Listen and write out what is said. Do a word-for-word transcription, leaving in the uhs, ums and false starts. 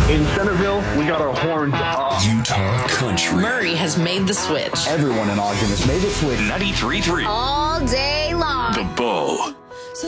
In Centerville, we got our horns up. Utah Country. Murray has made the switch. Everyone in Ogden has made the switch. ninety-three point three. All day long. The Bull.